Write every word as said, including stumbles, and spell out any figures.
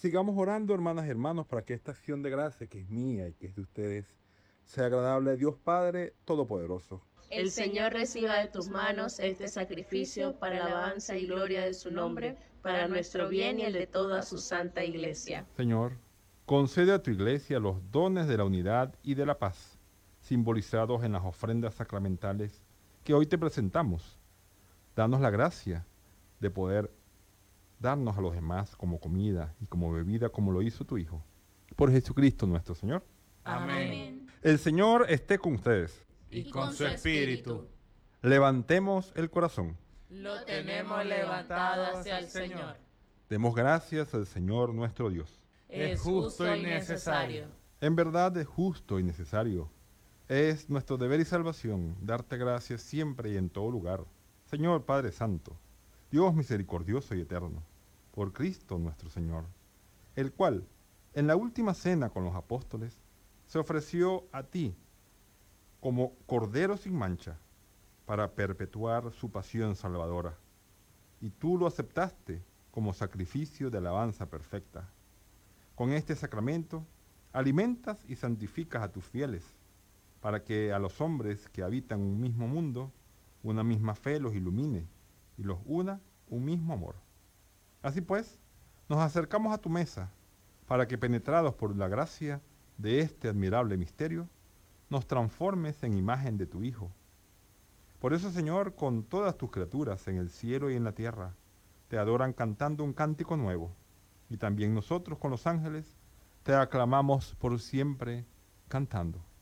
Sigamos orando, hermanas y hermanos, para que esta acción de gracia, que es mía y que es de ustedes, sea agradable a Dios Padre Todopoderoso. El Señor reciba de tus manos este sacrificio para alabanza y gloria de su nombre, para nuestro bien y el de toda su santa iglesia. Señor, concede a tu iglesia los dones de la unidad y de la paz, simbolizados en las ofrendas sacramentales que hoy te presentamos. Danos la gracia de poder darnos a los demás como comida y como bebida, como lo hizo tu Hijo. Por Jesucristo nuestro Señor. Amén. El Señor esté con ustedes. Y con su espíritu. Levantemos el corazón. Lo tenemos levantado hacia el Señor. Demos gracias al Señor nuestro Dios. Es justo y necesario. En verdad es justo y necesario. Es nuestro deber y salvación darte gracias siempre y en todo lugar. Señor Padre Santo, Dios misericordioso y eterno, por Cristo nuestro Señor, el cual, en la última cena con los apóstoles, se ofreció a ti como Cordero sin mancha para perpetuar su pasión salvadora. Y tú lo aceptaste como sacrificio de alabanza perfecta. Con este sacramento alimentas y santificas a tus fieles, para que a los hombres que habitan un mismo mundo, una misma fe los ilumine y los una un mismo amor. Así pues, nos acercamos a tu mesa, para que penetrados por la gracia de este admirable misterio, nos transformes en imagen de tu Hijo. Por eso, Señor, con todas tus criaturas en el cielo y en la tierra, te adoran cantando un cántico nuevo, y también nosotros con los ángeles te aclamamos por siempre cantando.